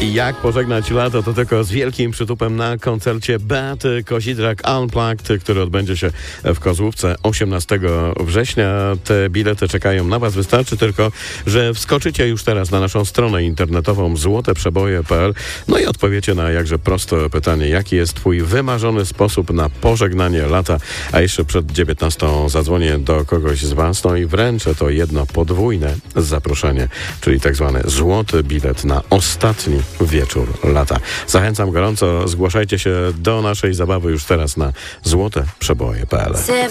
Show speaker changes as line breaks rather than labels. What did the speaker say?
I jak pożegnać lato, to tylko z wielkim przytupem na koncercie Beaty Kozidrak Unplugged, który odbędzie się w Kozłówce 18 września. Te bilety czekają na Was. Wystarczy tylko, że wskoczycie już teraz na naszą stronę internetową złoteprzeboje.pl no i odpowiecie na jakże proste pytanie, jaki jest Twój wymarzony sposób na pożegnanie lata, a jeszcze przed 19 zadzwonię do kogoś z Was, no i wręczę to jedno podwójne zaproszenie, czyli tak zwany złoty bilet na ostatni wieczór lata. Zachęcam gorąco, zgłaszajcie się do naszej zabawy już teraz na złoteprzeboje.pl.